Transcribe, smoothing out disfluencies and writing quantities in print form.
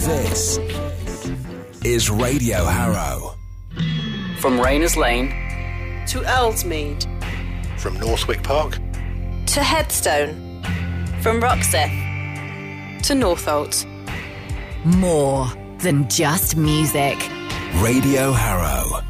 This is Radio Harrow. From Rayners Lane to Ellesmead, from Northwick Park to Headstone, from Roxeth to Northolt. More than just music. Radio Harrow.